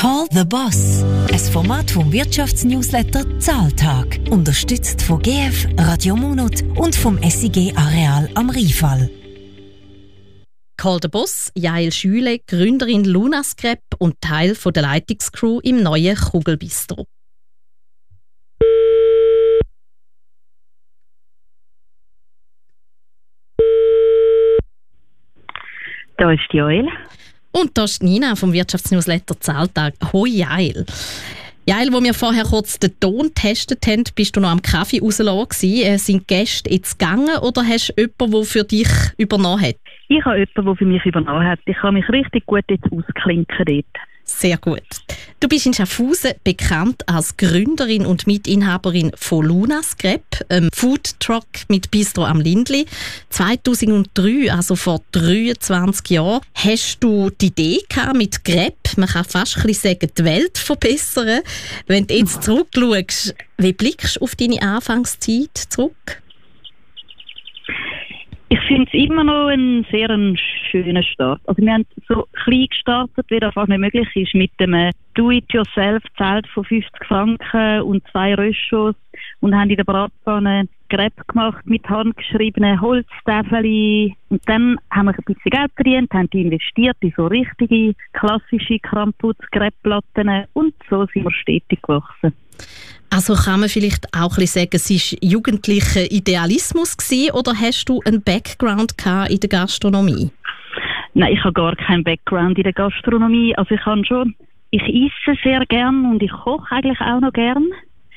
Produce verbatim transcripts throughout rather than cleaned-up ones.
Call the Boss, ein Format vom Wirtschaftsnewsletter Zahltag, unterstützt von G F, Radio Monat und vom S I G Areal am Rheinfall. Call the Boss, Jael Schüle, Gründerin Lunascrep und Teil von der Leitungscrew im neuen Kugelbistro. Da ist Jael. Und da ist Nina vom Wirtschaftsnewsletter Zahltag. Hoi Jael. Jael, wo wir vorher kurz den Ton getestet haben, bist du noch am Kaffee rauslassen gewesen. Sind die Gäste jetzt gegangen oder hast du jemanden, der für dich übernommen hat? Ich habe jemanden, der für mich übernommen hat. Ich kann mich richtig gut jetzt ausklinken dort. Sehr gut. Du bist in Schaffhausen bekannt als Gründerin und Mitinhaberin von Lunascrep, einem Foodtruck mit Bistro am Lindli. zweitausenddrei, also vor dreiundzwanzig Jahren, hast du die Idee gehabt mit Crepe, man kann fast ein bisschen sagen, die Welt verbessern. Wenn du jetzt zurückschaust, wie blickst du auf deine Anfangszeit zurück? Ich finde es immer noch ein sehr ein schöner Start. Also wir haben so klein gestartet, wie das fast nicht möglich ist, mit dem Do-it-yourself-Zelt von fünfzig Franken und zwei Röschos und haben in der Bratpfanne Crepe gemacht mit handgeschriebenen Holztäfeln. Und dann haben wir ein bisschen Geld verdient, haben die investiert in so richtige, klassische Kramputz-Crepe-Platten und so sind wir stetig gewachsen. Also kann man vielleicht auch ein bisschen sagen, es war jugendlicher Idealismus gewesen, oder hast du einen Background gehabt in der Gastronomie? Nein, ich habe gar keinen Background in der Gastronomie. Also ich habe schon, ich esse sehr gern und ich koche eigentlich auch noch gern.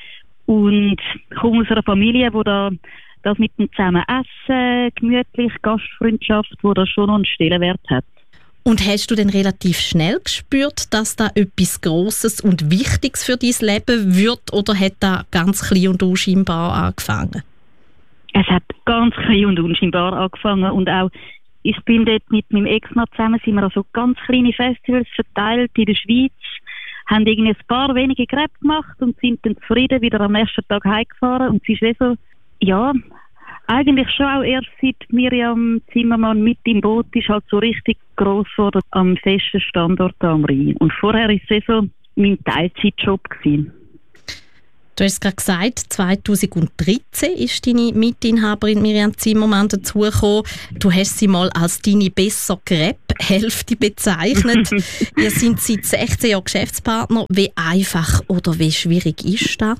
Und ich komme aus einer Familie, wo da das mit dem zusammen Essen, gemütlich, Gastfreundschaft, wo das schon noch einen Stellenwert hat. Und hast du denn relativ schnell gespürt, dass da etwas Grosses und Wichtiges für dein Leben wird, oder hat da ganz klein und unscheinbar angefangen? Es hat ganz klein und unscheinbar angefangen und auch, ich bin dort mit meinem Ex-Mann zusammen, sind wir also ganz kleine Festivals verteilt in der Schweiz, haben irgendwie ein paar wenige Crepe gemacht und sind dann zufrieden wieder am nächsten Tag heimgefahren und es ist wie so, ja, eigentlich schon auch erst seit Miriam Zimmermann mit im Boot ist, halt so richtig gross geworden am festen Standort am Rhein. Und vorher war es so mein Teilzeitjob gewesen. Du hast es gerade gesagt, zweitausenddreizehn ist deine Mitinhaberin Miriam Zimmermann dazugekommen. Du hast sie mal als deine besser Crepe-Hälfte bezeichnet. Ihr seid seit sechzehn Jahren Geschäftspartner. Wie einfach oder wie schwierig ist das?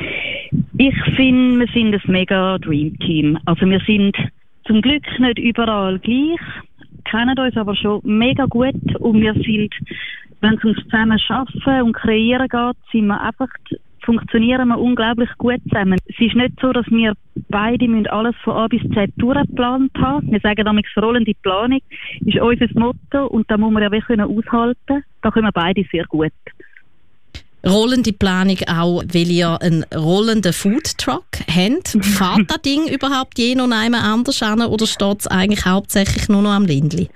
Ich finde, wir sind ein mega Dream-Team. Also wir sind zum Glück nicht überall gleich, kennen uns aber schon mega gut und wir sind, wenn es ums zusammen Arbeiten und Kreieren geht, sind wir einfach, funktionieren wir unglaublich gut zusammen. Es ist nicht so, dass wir beide müssen alles von A bis Z durchgeplant haben. Wir sagen damals, rollende Planung ist unser Motto und da muss man ja wirklich aushalten. Da können wir beide sehr gut. Rollende Planung auch, weil ihr einen rollenden Foodtruck habt. Fährt das Ding überhaupt je noch einmal anders an oder steht es eigentlich hauptsächlich nur noch am Lindli?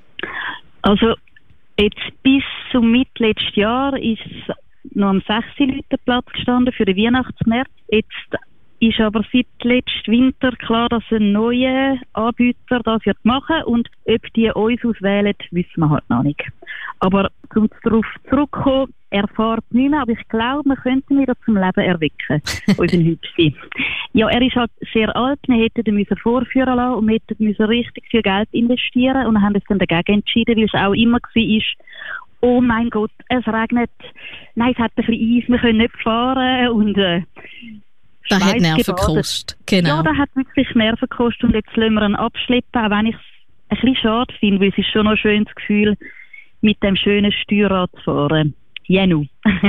Also jetzt bis zum mitletzten Jahr ist es noch am sechs Platz gestanden für den Weihnachtsmärkte. Jetzt ist aber seit letztem Winter klar, dass ein neuer Anbieter das wird machen und ob die uns auswählen, wissen wir halt noch nicht. Aber um darauf zurückzukommen, er fährt nicht mehr, aber ich glaube, wir könnten ihn wieder zum Leben erwecken, unseren Hübschi. Ja, er ist halt sehr alt, wir hätten ihn müssen vorführen lassen und wir hätten müssen richtig viel Geld investieren und haben uns dann dagegen entschieden, weil es auch immer war, oh mein Gott, es regnet, nein, es hat ein bisschen Eis, wir können nicht fahren und äh, das hat Nerven gekostet. Genau. Ja, das hat wirklich Nerven gekostet und jetzt lassen wir ihn abschleppen, auch wenn ich es ein bisschen schade finde, weil es ist schon noch ein schönes Gefühl, mit dem schönen Steuerrad zu fahren. Jenu.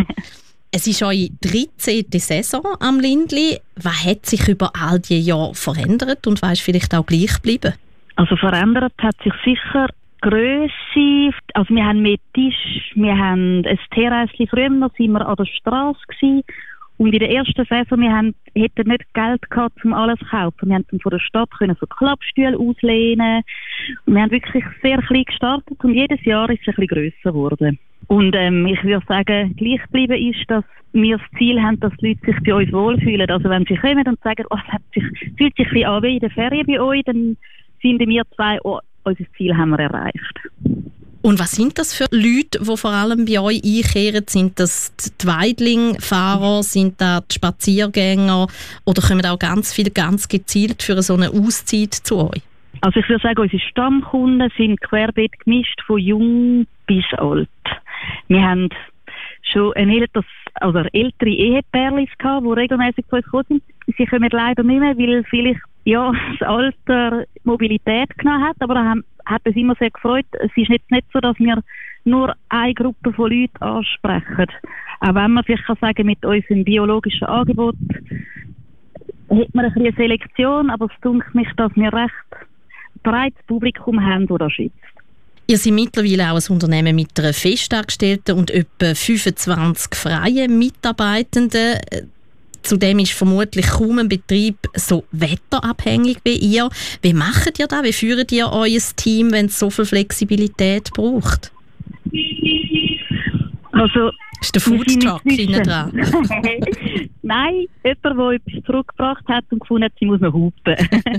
Es ist eure dreizehnte Saison am Lindli. Was hat sich über all die Jahre verändert und was ist vielleicht auch gleich geblieben? Also verändert hat sich sicher Grösse. Also wir haben mehr Tisch, wir haben ein Terrasse. Früher noch sind wir an der Straße gewesen. Und in der ersten Saison, wir haben, hätten nicht Geld gehabt, um alles zu kaufen. Wir konnten von der Stadt können so Klappstühle auslehnen. Und wir haben wirklich sehr klein gestartet und jedes Jahr ist es ein bisschen grösser geworden. Und ähm, ich würde sagen, gleich geblieben ist, dass wir das Ziel haben, dass die Leute sich bei uns wohlfühlen. Also wenn sie kommen und sagen, oh, es hat sich, fühlt sich ein bisschen an wie in der Ferien bei euch, dann finden wir zwei, oh, unser Ziel haben wir erreicht. Und was sind das für Leute, die vor allem bei euch einkehren? Sind das die Weidling-Fahrer, sind das die Spaziergänger oder kommen auch ganz viele ganz gezielt für so eine Auszeit zu euch? Also ich würde sagen, unsere Stammkunden sind querbeet gemischt, von jung bis alt. Wir haben schon ein älteres, also ältere Ehepärchen gehabt, die regelmäßig zu uns gekommen sind. Sie kommen leider nicht mehr, weil vielleicht ja, das Alter Mobilität genommen hat, aber da haben, hat uns immer sehr gefreut. Es ist jetzt nicht so, dass wir nur eine Gruppe von Leuten ansprechen. Auch wenn man vielleicht kann sagen, mit unserem biologischen Angebot hat man ein bisschen eine Selektion, aber es dunkelt mich, dass wir recht breites Publikum haben, das das schützt. Ihr seid mittlerweile auch ein Unternehmen mit einer Festangestellten und etwa fünfundzwanzig freien Mitarbeitenden. Zudem ist vermutlich kaum ein Betrieb so wetterabhängig wie ihr. Wie macht ihr das? Wie führt ihr euer Team, wenn es so viel Flexibilität braucht? Also, ist der Foodtruck hinten dran? Nein, jemand, der etwas zurückgebracht hat und gefunden hat, sie muss noch hupen.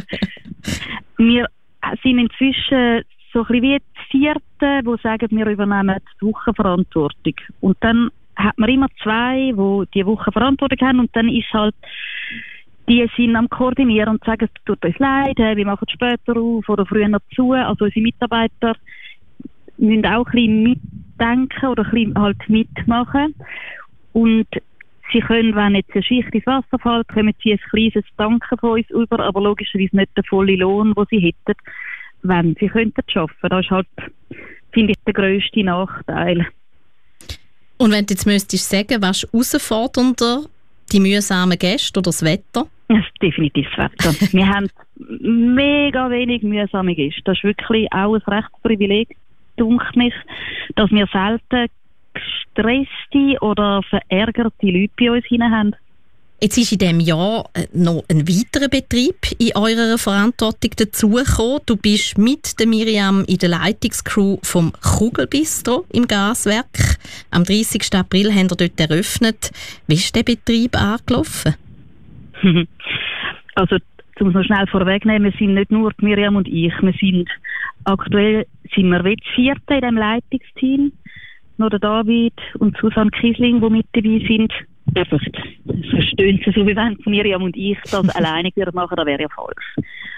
Wir sind inzwischen so ein bisschen wie die Vierten, die sagen, wir übernehmen die Wochenverantwortung. Und dann hat man immer zwei, die die Woche Verantwortung haben und dann ist halt, die sind am Koordinieren und sagen, es tut uns leid, wir machen es später auf oder früher noch zu. Also unsere Mitarbeiter müssen auch ein bisschen mitdenken oder ein bisschen halt mitmachen. Und sie können, wenn jetzt eine Schicht ins Wasser fällt, kommen sie ein kleines Danken von uns über, aber logischerweise nicht den vollen Lohn, den sie hätten, wenn sie könnten arbeiten. Das ist halt, finde ich, der grösste Nachteil. Und wenn du jetzt müsstest sagen, was ist herausfordernder, die mühsamen Gäste oder das Wetter? Das ist definitiv das Wetter. Wir haben mega wenig mühsame Gäste. Das ist wirklich auch ein Rechtsprivileg, denke mich, dass wir selten gestresste oder verärgerte Leute bei uns hinein haben. Jetzt ist in diesem Jahr noch ein weiterer Betrieb in eurer Verantwortung dazugekommen. Du bist mit der Miriam in der Leitungscrew vom Kugelbistro im Gaswerk. Am dreißigsten April haben wir dort eröffnet. Wie ist der Betrieb angelaufen? Also, um es noch schnell vorwegnehmen, wir sind nicht nur die Miriam und ich. Wir sind, aktuell sind wir das Vierte in diesem Leitungsteam. Noch der David und Susanne Kiesling, die mit dabei sind. Einfach, das verstehen sie so, wie wenn Miriam und ich das alleine machen, das wäre ja falsch.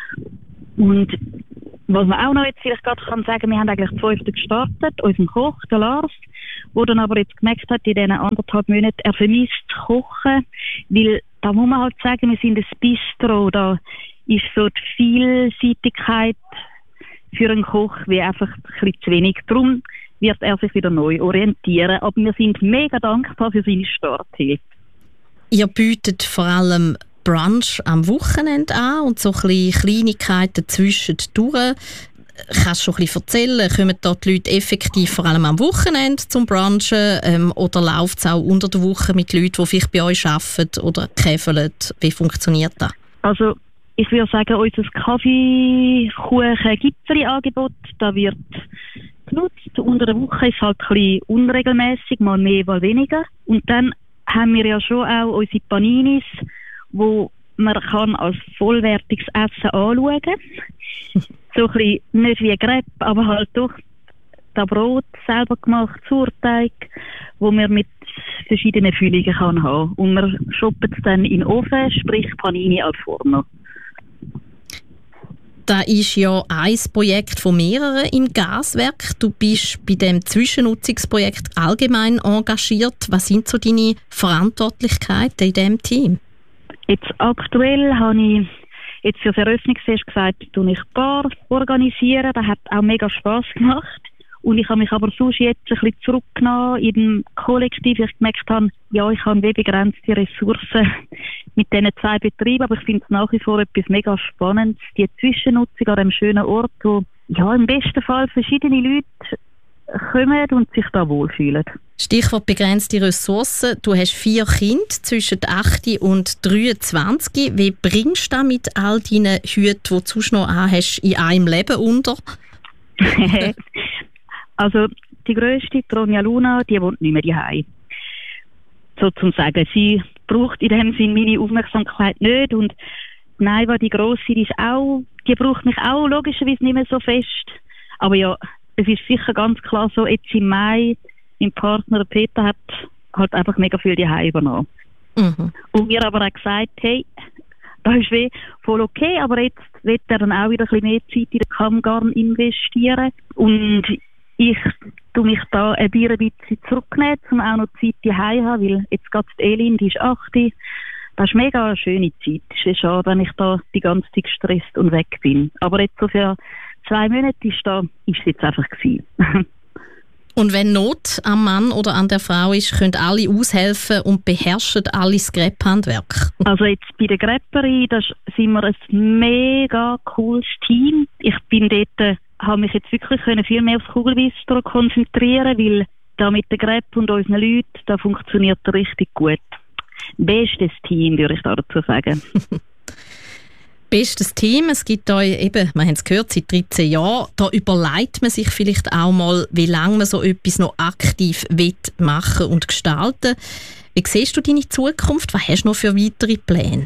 Und was man auch noch jetzt vielleicht gerade kann sagen, wir haben eigentlich zwölf gestartet, unseren Koch, der Lars, der dann aber jetzt gemerkt hat, in diesen anderthalb Monaten, er vermisst Kochen, weil da muss man halt sagen, wir sind ein Bistro, da ist so die Vielseitigkeit für einen Koch wie einfach ein bisschen zu wenig. Darum wird er sich wieder neu orientieren. Aber wir sind mega dankbar für seine Starthilfe. Ihr bietet vor allem Brunch am Wochenende an und so ein bisschen Kleinigkeiten zwischendurch. Kannst du schon ein bisschen erzählen? Kommen dort die Leute effektiv vor allem am Wochenende zum Brunchen ähm, oder läuft es auch unter der Woche mit Leuten, die vielleicht bei euch arbeiten oder käfeln? Wie funktioniert das? Also ich würde sagen, unser Kaffee-Kuchen-Gipfeli-Angebot, da wird genutzt. Unter der Woche ist es halt ein bisschen unregelmäßig, mal mehr, mal weniger. Und dann haben wir ja schon auch unsere Paninis, wo man kann als vollwertiges Essen anschauen kann. So ein bisschen, nicht wie Crepe, aber halt doch das Brot selber gemacht, Sauerteig, wo man mit verschiedenen Füllungen kann haben. Und wir shoppen es dann in den Ofen, sprich Panini al Forno. Das ist ja ein Projekt von mehreren im Gaswerk. Du bist bei dem Zwischennutzungsprojekt allgemein engagiert. Was sind so deine Verantwortlichkeiten in diesem Team? Jetzt aktuell habe ich jetzt für das Eröffnungsfest gesagt, dass ich Bar organisieren. Das hat auch mega Spass gemacht. Und ich habe mich aber sonst jetzt ein bisschen zurückgenommen in dem Kollektiv. Ich gemerkt habe, ja, ich habe begrenzte Ressourcen mit diesen zwei Betrieben, aber ich finde es nach wie vor etwas mega Spannendes. Die Zwischennutzung an einem schönen Ort, wo ja, im besten Fall verschiedene Leute kommen und sich da wohlfühlen. Stichwort begrenzte Ressourcen. Du hast vier Kinder zwischen acht und dreiundzwanzig. Wie bringst du das mit all deinen Hüten, die du sonst noch hast, in einem Leben unter? Also die grösste, Ronja Luna, die wohnt nicht mehr daheim. So zum sagen, sie braucht in dem Sinn meine Aufmerksamkeit nicht. Und Naiva, die Grosse, die ist auch, die braucht mich auch logischerweise nicht mehr so fest. Aber ja, es ist sicher ganz klar so, jetzt im Mai, mein Partner Peter hat halt einfach mega viel die Heim übernommen. Mhm. Und mir aber auch gesagt, hey, das ist weh, voll okay, aber jetzt wird er dann auch wieder ein bisschen mehr Zeit in den Kammgarn investieren. Und ich tue mich da ein bisschen zurücknehmen, um auch noch Zeit die Heim zu haben, weil jetzt geht die Elin, die ist acht. Das ist mega eine schöne Zeit. Es ist schade, wenn ich da die ganze Zeit gestresst und weg bin. Aber jetzt so für zwei Monate ist da, ist es jetzt einfach gewesen. Und wenn Not am Mann oder an der Frau ist, können alle aushelfen und beherrschen alle das Grep-Handwerk? Also jetzt bei der Grepperei, da sind wir ein mega cooles Team. Ich bin dort, habe mich jetzt wirklich können viel mehr aufs Kugelbistro konzentrieren, weil da mit der Grep und unseren Leuten, da funktioniert das richtig gut. Bestes Team, würde ich da dazu sagen. Bestes Team. Es gibt euch eben, wir haben es gehört, seit dreizehn Jahren. Da überlegt man sich vielleicht auch mal, wie lange man so etwas noch aktiv machen und gestalten. Wie siehst du deine Zukunft? Was hast du noch für weitere Pläne?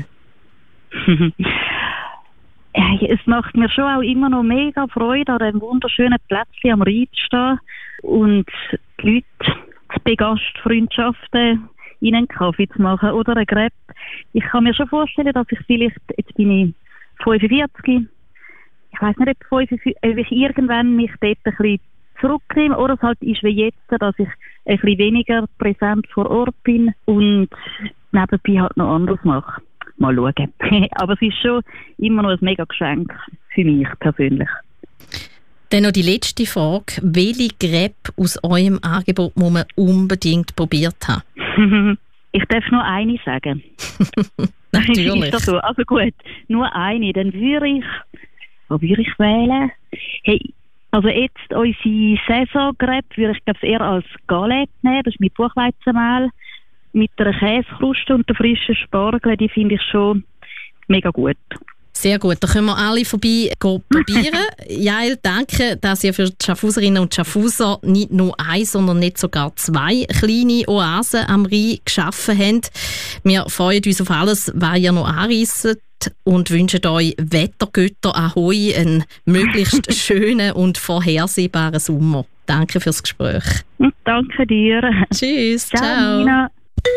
Es macht mir schon auch immer noch mega Freude, an diesem wunderschönen Plätzchen am Rhein zu stehen und die Leute zu begastfreundschaften, ihnen einen Kaffee zu machen oder einen Crepe. Ich kann mir schon vorstellen, dass ich vielleicht, jetzt bin ich fünfundvierzig, ich weiss nicht, ob, fünfundvierzig, ob ich irgendwann mich dort ein bisschen zurücknehme oder es halt ist wie jetzt, dass ich ein bisschen weniger präsent vor Ort bin und nebenbei halt noch anderes mache. Mal schauen. Aber es ist schon immer noch ein mega Geschenk für mich persönlich. Dann noch die letzte Frage. Welche Crepe aus eurem Angebot muss man unbedingt probiert haben? Ich darf nur eine sagen. Natürlich. Ist das so? Also gut, nur eine. Dann würde ich, was würde ich wählen? Hey, also jetzt unsere Saison-Crepe würde ich glaube eher als Galette nehmen. Das ist mit Buchweizenmehl, mit einer Käsekruste und der frischen Spargel. Die finde ich schon mega gut. Sehr gut, da können wir alle vorbei probieren. Jael, danke, dass ihr für die Schaffhauserinnen und Schaffhauser nicht nur ein, sondern nicht sogar zwei kleine Oasen am Rhein geschaffen habt. Wir freuen uns auf alles, was ihr noch anreisst und wünschen euch Wettergötter Ahoi, einen möglichst schönen und vorhersehbaren Sommer. Danke fürs Gespräch. Danke dir. Tschüss. Ciao, ciao. Nina.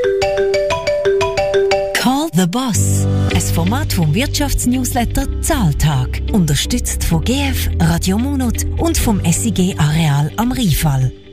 Call the Boss. Ein Format vom Wirtschaftsnewsletter Zahltag. Unterstützt von G F, Radio Monat und vom S I G Areal am Rheinfall.